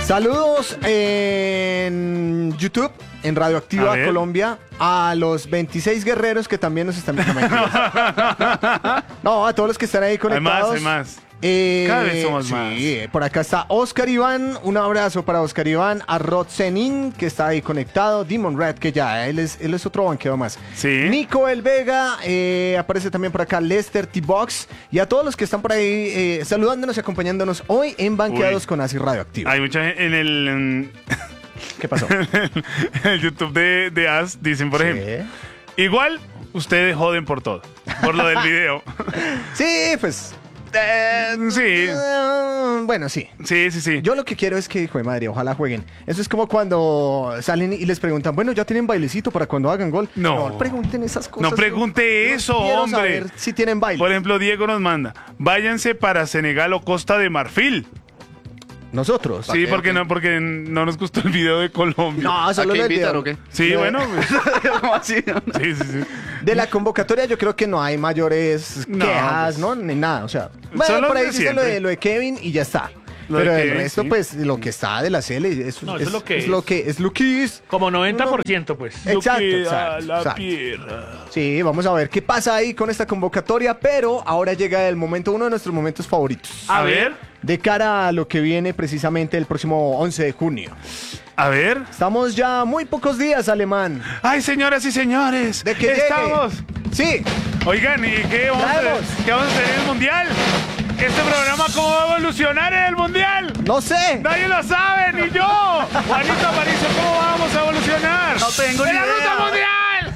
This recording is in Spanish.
Saludos en YouTube, en Radioactiva Colombia, a los 26 guerreros que también nos están viendo. No, a todos los que están ahí conectados. Hay más. Cada vez somos más. Sí, por acá está Oscar Iván. Un abrazo para Oscar Iván. A Rod Zenin, que está ahí conectado. Demon Red, que ya, él es otro banquero más. Sí. Nico El Vega. Aparece también por acá Lester T-Box. Y a todos los que están por ahí saludándonos y acompañándonos hoy en Banqueados con Acid Radioactiva. Hay mucha gente ¿Qué pasó? en el YouTube de As dicen, por ejemplo, igual ustedes joden por todo, por lo del video. Sí, pues... sí. Bueno, sí. Sí. Yo lo que quiero es que, hijo de madre, ojalá jueguen. Eso es como cuando salen y les preguntan, bueno, ¿ya tienen bailecito para cuando hagan gol? No pregunten esas cosas. No pregunte eso, quiero hombre. saber si tienen baile. Por ejemplo, Diego nos manda, váyanse para Senegal o Costa de Marfil. Nosotros. Sí, porque no nos gustó el video de Colombia. No, solo les invitar o qué? Sí, bueno. ¿Cómo así? Sí. De la convocatoria yo creo que no hay mayores quejas, pues, ¿no? Ni nada, o sea. son Bueno, los por ahí de dice siempre. lo de Kevin y ya está. Lo de Pero el Kevin, resto, sí. pues, lo que está de la CL, eso No, es eso es lo que es es. lo que es lo que es. Como 90%, pues. Exacto, Queda la exacto. pierna. Sí, vamos a ver qué pasa ahí con esta convocatoria, pero ahora llega el momento, uno de nuestros momentos favoritos. A ver. De cara a lo que viene precisamente el próximo 11 de junio. A ver. Estamos ya muy pocos días, Alemán. Ay, señoras y señores. De que estamos. Sí. Oigan, ¿y qué vamos a hacer en el Mundial? ¿Este programa cómo va a evolucionar en el Mundial? No sé. Nadie lo sabe, ni yo. Juanito Aparicio, ¿cómo vamos a evolucionar? No tengo ni ¡En la idea. ruta mundial!